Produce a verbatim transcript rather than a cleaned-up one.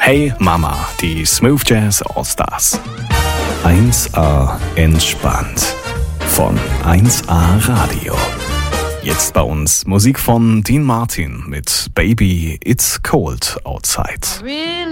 Hey Mama, die Smooth Jazz All-Stars. eins A entspannt von eins A Radio. Jetzt bei uns Musik von Dean Martin mit Baby It's Cold Outside. Really